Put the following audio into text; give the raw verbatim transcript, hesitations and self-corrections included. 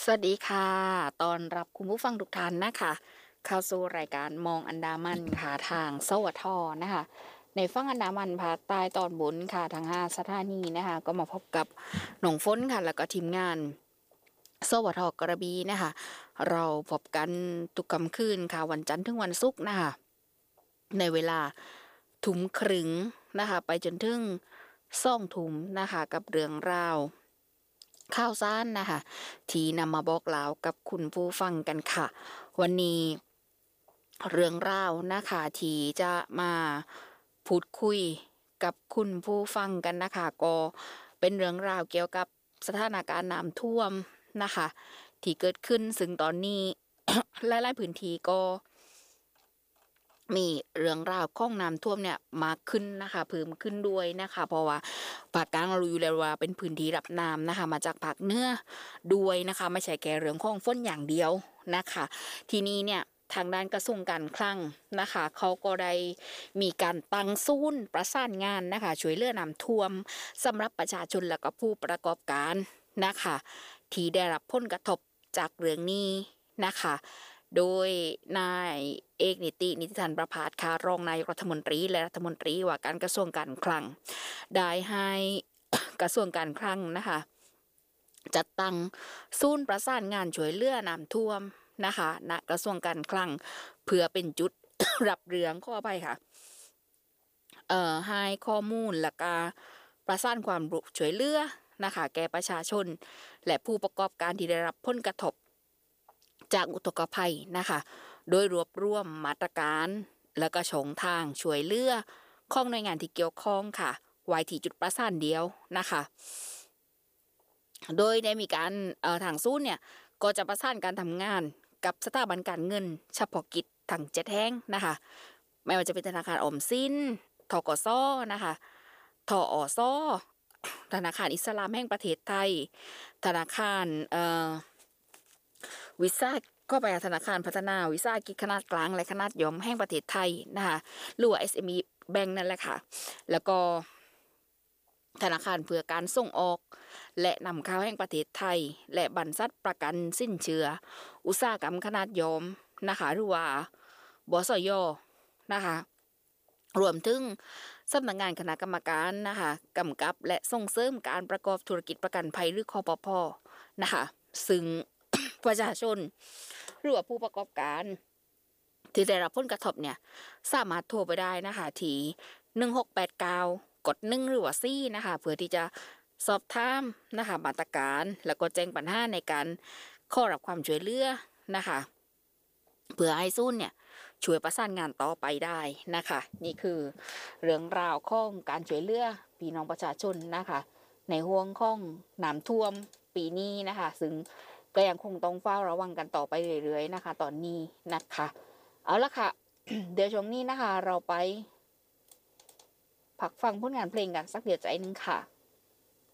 สวัสดีค่ะตอนรับคุณผู้ฟังทุกท่านนะคะเข้าสู่รายการมองอันดามันค่ะทางสวทนะคะในฝั่งอันดามันภาคใต้ตอนบนค่ะทางห้าสถานีนะคะก็มาพบกับหนองฝนค่ะแล้วก็ทีมงานสวทกระบี่นะคะเราพบกันทุกค่ำคืนค่ะวันจันทร์ถึงวันศุกร์นะคะในเวลาถุมครึ่งนะคะไปจนถึงซ่องถุมนะคะกับเรื่องราวข่าวสารนะคะที่นำมาบอกเล่ากับคุณผู้ฟังกันค่ะวันนี้เรื่องราวนะคะที่จะมาพูดคุยกับคุณผู้ฟังกันนะคะก็เป็นเรื่องราวเกี่ยวกับสถานการณ์น้ำท่วมนะคะที่เกิดขึ้นซึ่งตอนนี้ หลายๆพื้นที่ก็มีเรื่องราวของน้ำท่วมเนี่ยมากขึ้นนะคะเพิ่มขึ้นด้วยนะคะเพราะว่าภาคกลางเรารู้อยู่แล้วว่าเป็นพื้นที่รับน้ำนะคะมาจากภาคเหนือด้วยนะคะไม่ใช่แค่เรื่องของฝนอย่างเดียวนะคะทีนี้เนี่ยทางด้านกระทรวงการคลังนะคะเขาก็ได้มีการตั้งศูนย์ประสานงานนะคะช่วยเหลือน้ำท่วมสำหรับประชาชนและก็ผู้ประกอบการนะคะที่ได้รับผลกระทบจากเรื่องนี้นะคะ โดยนายเอกนิตินิติธานประภาสค่ะรองนายกรัฐมนตรีและรัฐมนตรีว่าการกระทรวงการคลังได้ให้ กระทรวงการคลังนะคะจัดตั้งศูนย์ประสานงานช่วยเหลือน้ำท่วมนะคะณกระทรวงการคลังเพื่อเป็นจุด รับเรื่องข้อไปค่ะเอ่อให้ข้อมูลและก็ประสานความช่วยเหลือนะคะแก่ประชาชนและผู้ประกอบการที่ได้รับผลกระทบจากอุทกภัยนะคะโดยรวบรวมมาตรการแล้วก็ช่องทางช่วยเหลือของหน่วยงานที่เกี่ยวข้องค่ะไว้ที่จุดประสานเดียวนะคะโดยได้มีการเอ่อทางศูนย์เนี่ยก็จะประสานการทำงานกับสถาบันการเงินเฉพาะกิจทั้งเจ็ดแห่งนะคะไม่ว่าจะเป็นธนาคารออมสินธกสนะคะทอสธนาคารอิสลามแห่งประเทศไทยธนาคารเอ่อ วิสาก็ไปธนาคารพัฒนาวิสาหกิจขนาดกลางและขนาดย่อมแห่งประเทศไทยนะคะหรือว่า เอส เอ็ม อี Bank นั่นแหละค่ะแล้วก็ธนาคารเพื่อการส่งออกและนำเข้าแห่งประเทศไทยและบรรษัทประกันสินเชื่ออุตสาหกรรมขนาดย่อมนะคะหรือว่าบสยนะคะรวมถึงสำนักงานคณะกรรมการนะคะกำกับและส่งเสริมการประกอบธุรกิจประกันภัยหรือคปภนะคะซึ่ง ประชาชนหรือว่าผู้ประกอบการที่ได้รับผลกระทบเนี่ยสามารถโทรไปได้นะคะที่หนึ่งหกแปดเก้ากดหนึ่งหรือว่าสี่นะคะเพื่อที่จะสอบถามนะคะมาตรการแล้วก็แจ้งปัญหาในการเข้ารับความช่วยเหลือนะคะเพื่อให้ศูนย์เนี่ยช่วยประสานงานต่อไปได้นะคะนี่คือเรื่องราวของการช่วยเหลือพี่น้องประชาชนนะคะในห่วงของน้ำท่วมปีนี้นะคะซึ่งก็ยังคงต้องเฝ้าระวังกันต่อไปเรื่อยๆนะคะตอนนี้นะคะเอาละค่ะ เดี๋ยวช่วงนี้นะคะเราไปพักฟังผลงานเพลงกันสักเดี๋ยวใจนึงค่ะ